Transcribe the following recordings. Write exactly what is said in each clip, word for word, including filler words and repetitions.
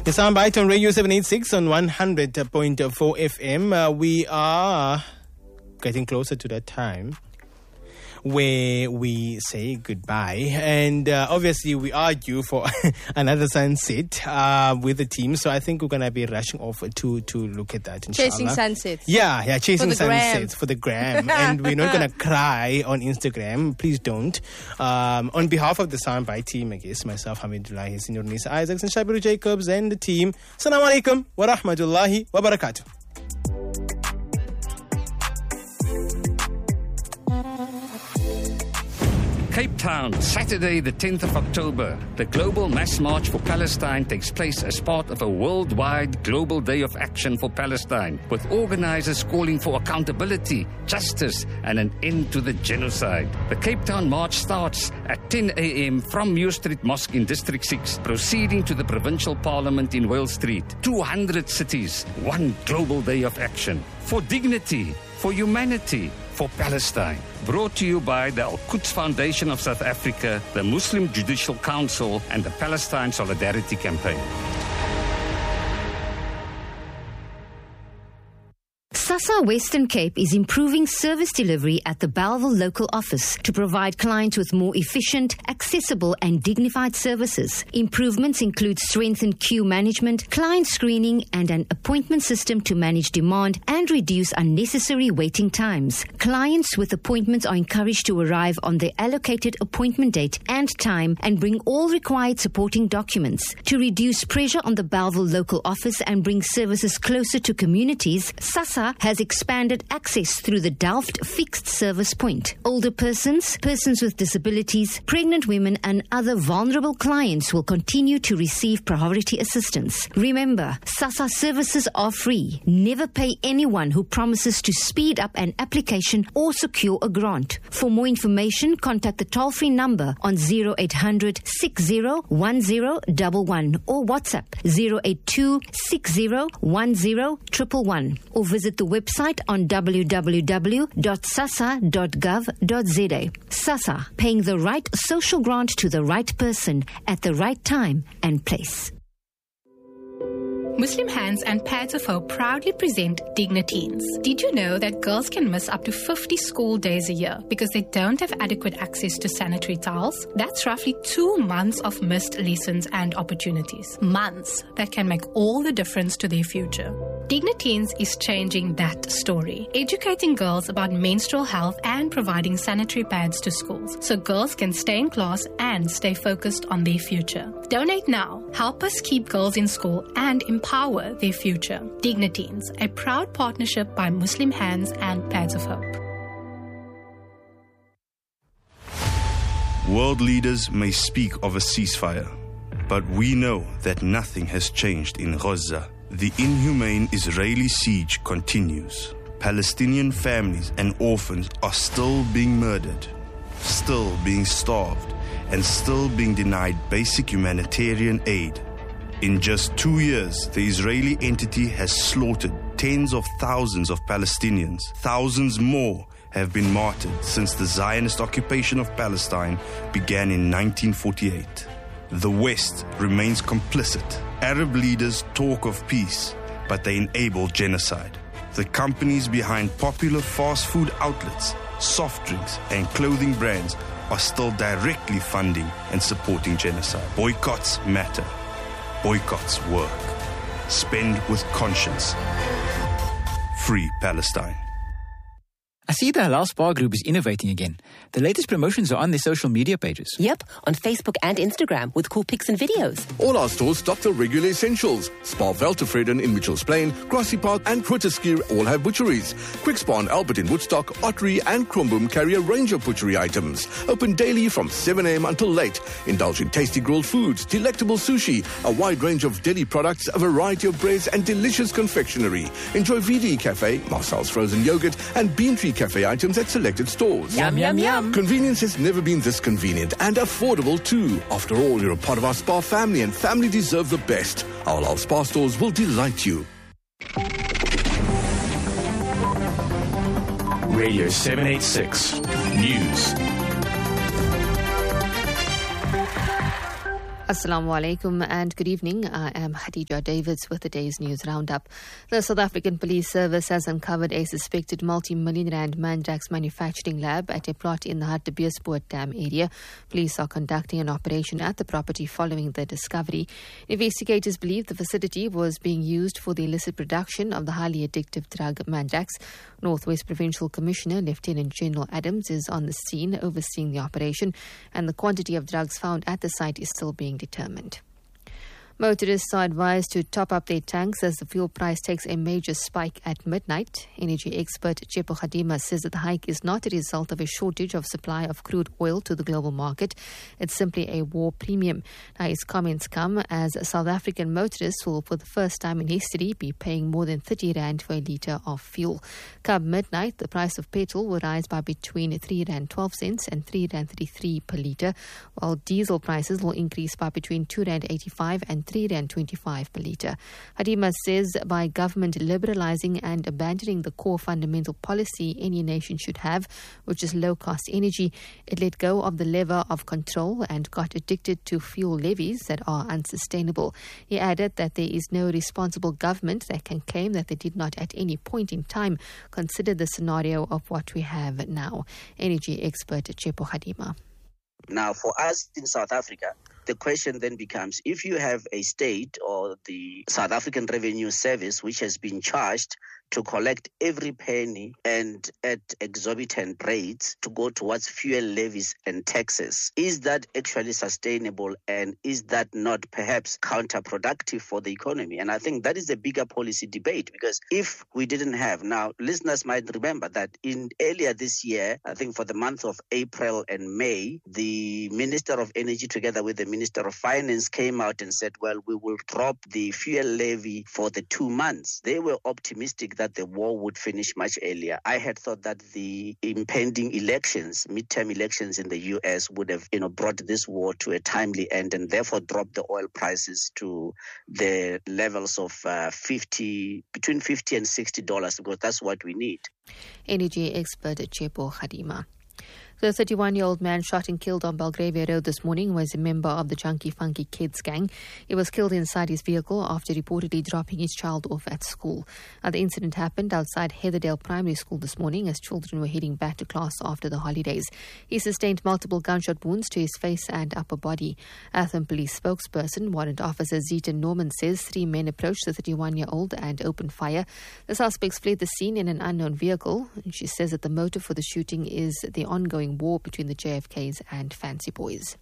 The Soundbite on Radio seven eighty-six on one hundred point four F M. Uh, we are getting closer to that time where we say goodbye. And uh, obviously we are due for another sunset uh, with the team. So I think we're going to be rushing off to, to look at that, inshallah. Chasing sunsets. Yeah, yeah, chasing for sunsets for the gram. And we're not going to cry on Instagram. Please don't. Um, on behalf of the Soundbite team, I guess, myself, Hamidullah, Senior Nisa Isaacs, and Shabiru Jacobs, and the team. Assalamu alaikum wa rahmatullahi wa barakatuh. Cape Town, Saturday the tenth of October. The Global Mass March for Palestine takes place as part of a worldwide Global Day of Action for Palestine, with organizers calling for accountability, justice, and an end to the genocide. The Cape Town March starts at ten a.m. from Muir Street Mosque in District six, proceeding to the Provincial Parliament in Wales Street. two hundred cities, one Global Day of Action. For dignity, for humanity, for Palestine. Brought to you by the Al-Quds Foundation of South Africa, the Muslim Judicial Council, and the Palestine Solidarity Campaign. SASSA Western Cape is improving service delivery at the Bellville local office to provide clients with more efficient, accessible and dignified services. Improvements include strengthened queue management, client screening and an appointment system to manage demand and reduce unnecessary waiting times. Clients with appointments are encouraged to arrive on their allocated appointment date and time and bring all required supporting documents. To reduce pressure on the Bellville local office and bring services closer to communities, SASSA has expanded access through the Delft Fixed Service Point. Older persons, persons with disabilities, pregnant women and other vulnerable clients will continue to receive priority assistance. Remember, SASSA services are free. Never pay anyone who promises to speed up an application or secure a grant. For more information, contact the toll-free number on zero eight hundred, six zero one zero one one or WhatsApp zero eight two, six zero one zero one one one or visit the website on w w w dot sassa dot gov dot z a. SASSA, paying the right social grant to the right person at the right time and place. Muslim Hands and Pads of Hope proudly present Dignateens. Did you know that girls can miss up to fifty school days a year because they don't have adequate access to sanitary towels? That's roughly two months of missed lessons and opportunities. Months that can make all the difference to their future. Dignateens is changing that story, educating girls about menstrual health and providing sanitary pads to schools so girls can stay in class and stay focused on their future. Donate now. Help us keep girls in school and empower their future. Dignateens, a proud partnership by Muslim Hands and Pads of Hope. World leaders may speak of a ceasefire, but we know that nothing has changed in Gaza. The inhumane Israeli siege continues. Palestinian families and orphans are still being murdered, still being starved, and still being denied basic humanitarian aid. In just two years, the Israeli entity has slaughtered tens of thousands of Palestinians. Thousands more have been martyred since the Zionist occupation of Palestine began in nineteen forty-eight. The West remains complicit. Arab leaders talk of peace, but they enable genocide. The companies behind popular fast food outlets, soft drinks, and clothing brands are still directly funding and supporting genocide. Boycotts matter. Boycotts work. Spend with conscience. Free Palestine. I see the Halal Spa Group is innovating again. The latest promotions are on their social media pages. Yep, on Facebook and Instagram with cool pics and videos. All our stores stock the regular essentials. Spa Veltevreden in Mitchells Plain, Grassy Park and Grooteskier all have butcheries. Quick Spa and Albert in Woodstock, Ottery and Krumbum carry a range of butchery items. Open daily from seven a.m. until late. Indulge in tasty grilled foods, delectable sushi, a wide range of deli products, a variety of breads and delicious confectionery. Enjoy V D Cafe, Marcel's frozen yogurt and Bean Tree Cafe items at selected stores. Yum, yum, yum. Convenience has never been this convenient and affordable too. After all, you're a part of our spa family and family deserve the best. Our Halal Spa stores will delight you. Radio seven eighty-six News. Assalamu alaikum and good evening. I am Khadija Davids with the day's news roundup. The South African Police Service has uncovered a suspected multi-million rand mandrax manufacturing lab at a plot in the Hartbeespoort Dam area. Police are conducting an operation at the property following the discovery. Investigators believe the facility was being used for the illicit production of the highly addictive drug mandrax. Northwest Provincial Commissioner Lieutenant General Adams is on the scene overseeing the operation, and the quantity of drugs found at the site is still being determined. Motorists are advised to top up their tanks as the fuel price takes a major spike at midnight. Energy expert Tshepo Kgadima says that the hike is not a result of a shortage of supply of crude oil to the global market. It's simply a war premium. Now, his comments come as South African motorists will, for the first time in history, be paying more than thirty rand for a litre of fuel. Come midnight, the price of petrol will rise by between three rand twelve cents and three rand thirty-three per litre, while diesel prices will increase by between two rand eighty-five and three rand twenty-five per litre. Kgadima says by government liberalising and abandoning the core fundamental policy any nation should have, which is low-cost energy, it let go of the lever of control and got addicted to fuel levies that are unsustainable. He added that there is no responsible government that can claim that they did not at any point in time consider the scenario of what we have now. Energy expert Tshepo Kgadima. Now, for us in South Africa, the question then becomes, if you have a state or the South African Revenue Service which has been charged to collect every penny and at exorbitant rates to go towards fuel levies and taxes, is that actually sustainable, and is that not perhaps counterproductive for the economy? And I think that is a bigger policy debate, because if we didn't have, now listeners might remember that in earlier this year, I think for the month of April and May, the Minister of Energy together with the Minister of Finance came out and said, well, we will drop the fuel levy for the two months. They were optimistic that the war would finish much earlier. I had thought that the impending elections, midterm elections in the U S would have, you know, brought this war to a timely end and therefore dropped the oil prices to the levels of uh, fifty, between fifty and sixty dollars, because that's what we need. Energy expert Tshepo Kgadima. The thirty-one-year-old man shot and killed on Belgravia Road this morning was a member of the Junkie Funky Kids gang. He was killed inside his vehicle after reportedly dropping his child off at school. Uh, the incident happened outside Heatherdale Primary School this morning as children were heading back to class after the holidays. He sustained multiple gunshot wounds to his face and upper body. Athlone Police spokesperson, Warrant Officer Zita Norman, says three men approached the thirty-one-year-old and opened fire. The suspects fled the scene in an unknown vehicle. She says that the motive for the shooting is the ongoing war between the J F Ks and Fancy Boys.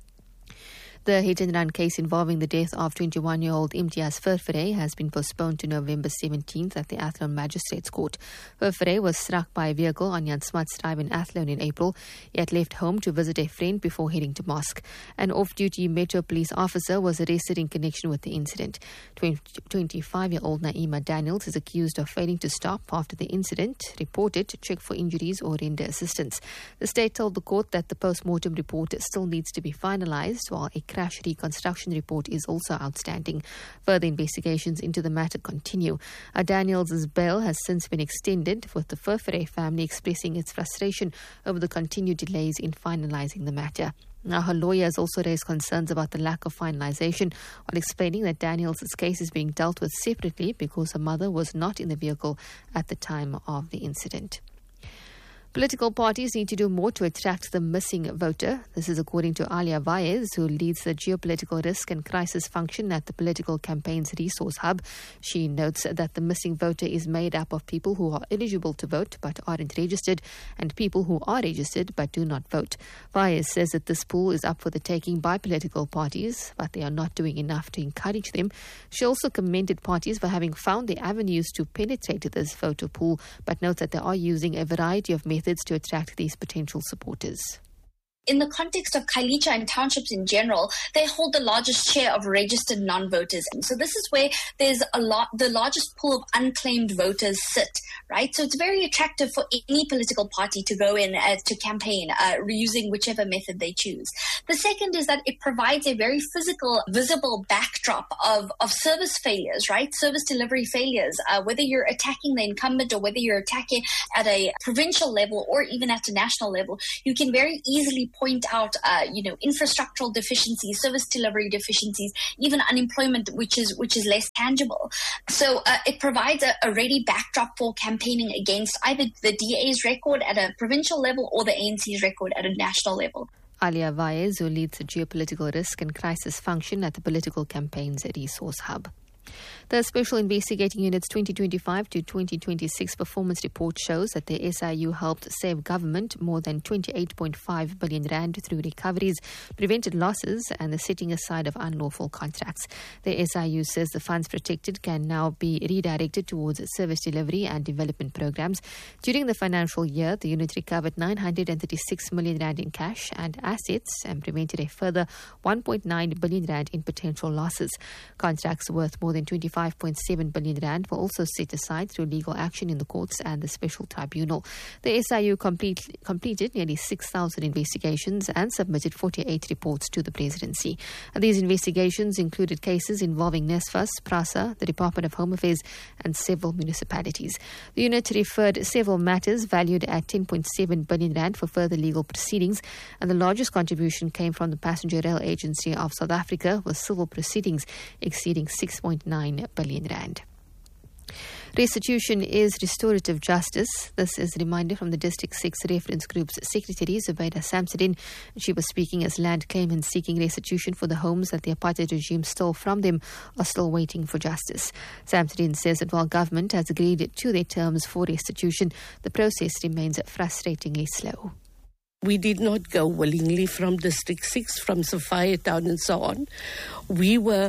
The hit and run case involving the death of twenty-one-year-old Imtiaz Furfure has been postponed to November seventeenth at the Athlone Magistrates Court. Furfure was struck by a vehicle on Jan Smuts Drive in Athlone in April. He had left home to visit a friend before heading to mosque. An off-duty Metro Police officer was arrested in connection with the incident. twenty-five-year-old Naima Daniels is accused of failing to stop after the incident, reported to check for injuries or render assistance. The state told the court that the post-mortem report still needs to be finalised, while a crash reconstruction report is also outstanding. Further investigations into the matter continue. Uh, Daniels' bail has since been extended, with the Furfure family expressing its frustration over the continued delays in finalising the matter. Now, her lawyer has also raised concerns about the lack of finalisation, while explaining that Daniels' case is being dealt with separately because her mother was not in the vehicle at the time of the incident. Political parties need to do more to attract the missing voter. This is according to Alia Vaez, who leads the geopolitical risk and crisis function at the Political Campaigns Resource Hub. She notes that the missing voter is made up of people who are eligible to vote but aren't registered, and people who are registered but do not vote. Vaez says that this pool is up for the taking by political parties, but they are not doing enough to encourage them. She also commended parties for having found the avenues to penetrate this voter pool, but notes that they are using a variety of methods to attract these potential supporters. In the context of Khayelitsha and townships in general, they hold the largest share of registered non-voters. And so this is where there's a lot, the largest pool of unclaimed voters sit, right? So it's very attractive for any political party to go in uh, to campaign uh, using whichever method they choose. The second is that it provides a very physical, visible backdrop of, of service failures, right? Service delivery failures, uh, whether you're attacking the incumbent or whether you're attacking at a provincial level or even at a national level, you can very easily point out, uh, you know, infrastructural deficiencies, service delivery deficiencies, even unemployment, which is which is less tangible. So uh, it provides a, a ready backdrop for campaigning against either the D A's record at a provincial level or the A N C's record at a national level. Alia Vaez, who leads the geopolitical risk and crisis function at the Political Campaigns Resource Hub. The Special Investigating Unit's twenty twenty-five to twenty twenty-six performance report shows that the S I U helped save government more than twenty-eight point five billion rand through recoveries, prevented losses and the setting aside of unlawful contracts. The S I U says the funds protected can now be redirected towards service delivery and development programs. During the financial year, the unit recovered nine hundred thirty-six million rand in cash and assets and prevented a further one point nine billion rand in potential losses. Contracts worth more than twenty-five point seven billion rand were also set aside through legal action in the courts and the special tribunal. The S I U complete, completed nearly six thousand investigations and submitted forty-eight reports to the presidency. And these investigations included cases involving NSFAS, PRASA, the Department of Home Affairs and several municipalities. The unit referred several matters valued at ten point seven billion rand for further legal proceedings, and the largest contribution came from the Passenger Rail Agency of South Africa, with civil proceedings exceeding six point nine billion rand. Restitution is restorative justice. This is a reminder from the District six Reference Group's Secretary, Zubaida Samsudin. She was speaking as land claimants seeking restitution for the homes that the apartheid regime stole from them are still waiting for justice. Samsudin says that while government has agreed to their terms for restitution, the process remains frustratingly slow. We did not go willingly from District six, from Sophia Town and so on. We were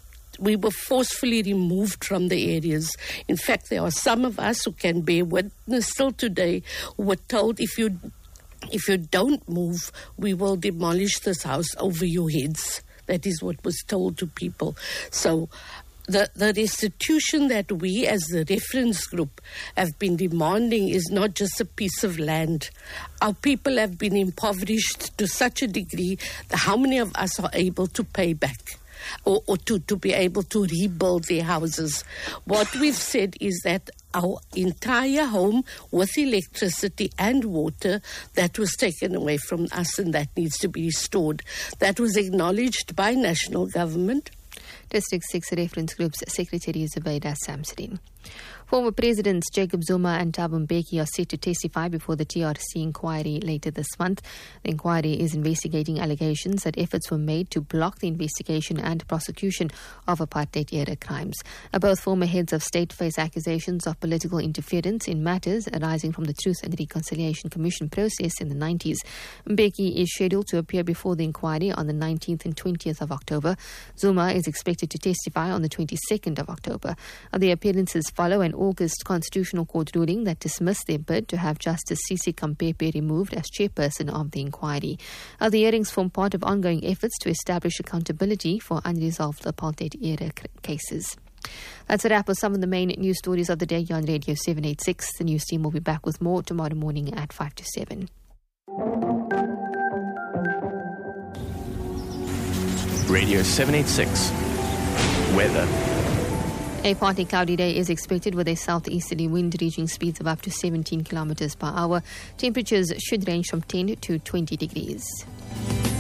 We were forcefully removed from the areas. In fact, there are some of us who can bear witness still today who were told, if you if you don't move, we will demolish this house over your heads. That is what was told to people. So the, the restitution that we as the reference group have been demanding is not just a piece of land. Our people have been impoverished to such a degree that how many of us are able to pay back? Or, or to, to be able to rebuild their houses. What we've said is that our entire home with electricity and water, that was taken away from us and that needs to be restored. That was acknowledged by national government. District six Reference Group's Secretary Zubaida Samsudin. Former Presidents Jacob Zuma and Thabo Mbeki are set to testify before the T R C inquiry later this month. The inquiry is investigating allegations that efforts were made to block the investigation and prosecution of apartheid-era crimes. Both former heads of state face accusations of political interference in matters arising from the Truth and Reconciliation Commission process in the nineties. Mbeki is scheduled to appear before the inquiry on the nineteenth and twentieth of October. Zuma is expected to testify on the twenty-second of October. The appearances follow an August Constitutional Court ruling that dismissed their bid to have Justice Sisi Kampepe removed as chairperson of the inquiry. Uh, the hearings form part of ongoing efforts to establish accountability for unresolved apartheid-era cases. That's a wrap of some of the main news stories of the day on Radio seven eighty-six. The news team will be back with more tomorrow morning at five to seven. Radio seven eighty-six. Weather. A partly cloudy day is expected with a southeasterly wind reaching speeds of up to seventeen kilometers per hour. Temperatures should range from ten to twenty degrees.